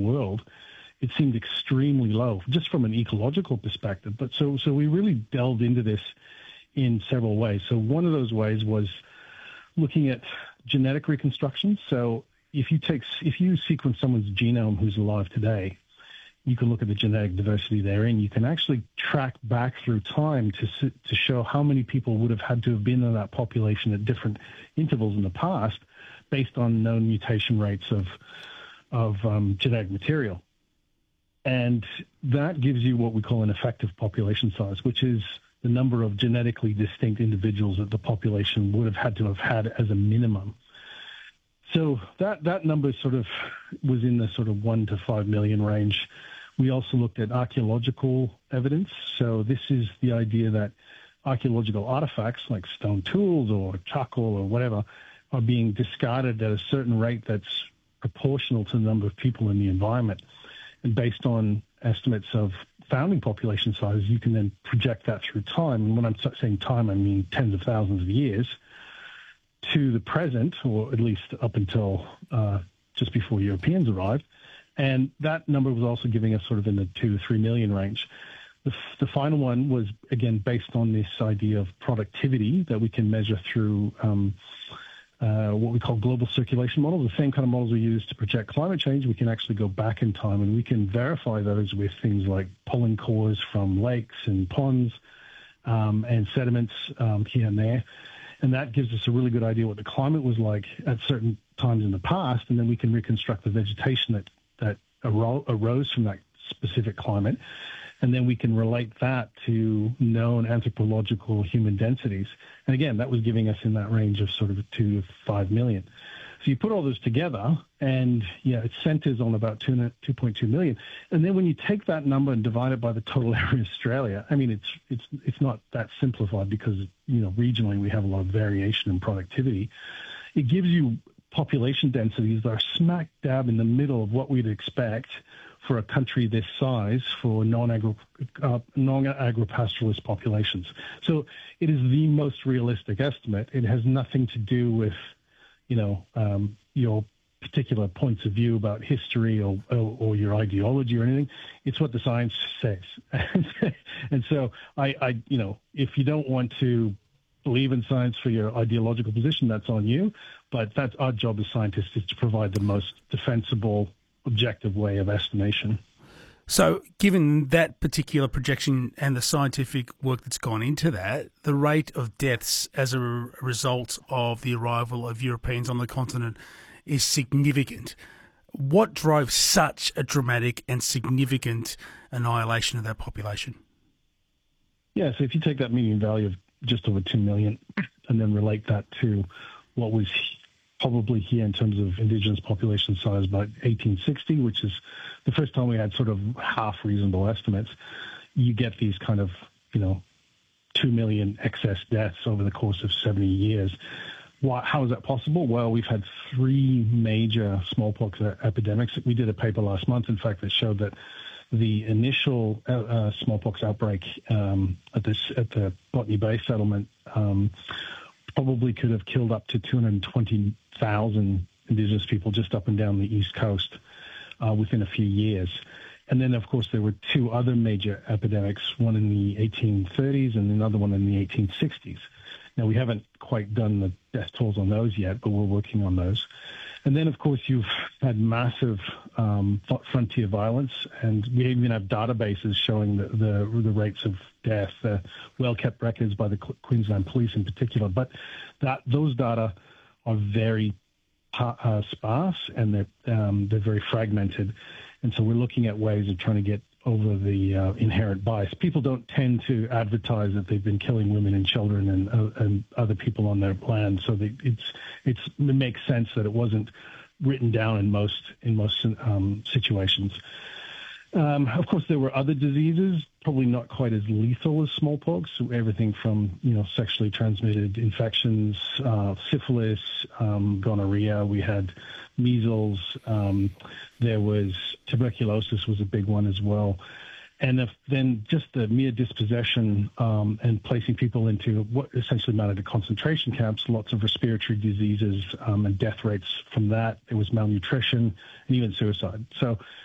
world, it seemed extremely low, just from an ecological perspective. But so we really delved into this in several ways. So one of those ways was looking at genetic reconstruction. So if you sequence someone's genome who's alive today, you can look at the genetic diversity therein. You can actually track back through time to show how many people would have had to have been in that population at different intervals in the past, based on known mutation rates of genetic material. And that gives you what we call an effective population size, which is the number of genetically distinct individuals that the population would have had as a minimum. So that number sort of was in the sort of 1 to 5 million range. We also looked at archaeological evidence. So this is the idea that archaeological artifacts like stone tools or charcoal or whatever are being discarded at a certain rate that's proportional to the number of people in the environment. And based on estimates of founding population size, you can then project that through time. And when I'm saying time, I mean tens of thousands of years to the present, or at least up until just before Europeans arrived. And that number was also giving us sort of in the 2 to 3 million range. The final one was, again, based on this idea of productivity that we can measure through what we call global circulation models, the same kind of models we use to project climate change. We can actually go back in time and we can verify those with things like pollen cores from lakes and ponds and sediments here and there. And that gives us a really good idea what the climate was like at certain times in the past, and then we can reconstruct the vegetation that arose from that specific climate. And then we can relate that to known anthropological human densities. And again, that was giving us in that range of sort of 2 to 5 million. So you put all those together, and it centers on about 2.2 million. And then when you take that number and divide it by the total area of Australia, I mean, it's not that simplified because, regionally we have a lot of variation in productivity. It gives you population densities that are smack dab in the middle of what we'd expect for a country this size for non-agropastoralist populations. So it is the most realistic estimate. It has nothing to do with, your particular points of view about history or your ideology or anything. It's what the science says. And so if you don't want to believe in science for your ideological position, that's on you. But that's our job as scientists, is to provide the most defensible, objective way of estimation. So given that particular projection and the scientific work that's gone into that, the rate of deaths as a result of the arrival of Europeans on the continent is significant. What drove such a dramatic and significant annihilation of that population? Yeah, so if you take that median value of just over 2 million and then relate that to what was probably here in terms of Indigenous population size by 1860, which is the first time we had sort of half reasonable estimates, you get these kind of, 2 million excess deaths over the course of 70 years. How is that possible? Well, we've had 3 major smallpox epidemics. We did a paper last month, in fact, that showed that the initial smallpox outbreak at the Botany Bay settlement probably could have killed up to 220,000 Indigenous people just up and down the East Coast within a few years. And then, of course, there were 2 other major epidemics, one in the 1830s and another one in the 1860s. Now, we haven't quite done the death tolls on those yet, but we're working on those. And then, of course, you've had massive frontier violence, and we even have databases showing the rates of death, well-kept records by the Queensland Police in particular. But those data are very sparse, and they're very fragmented. And so we're looking at ways of trying to get over the inherent bias. People don't tend to advertise that they've been killing women and children and other people on their land, so it makes sense that it wasn't written down in most situations. Of course, there were other diseases, probably not quite as lethal as smallpox. So everything from sexually transmitted infections, syphilis, gonorrhea. We had measles. There was tuberculosis was a big one as well. And then just the mere dispossession and placing people into what essentially amounted to concentration camps, lots of respiratory diseases and death rates from that. There was malnutrition and even suicide. So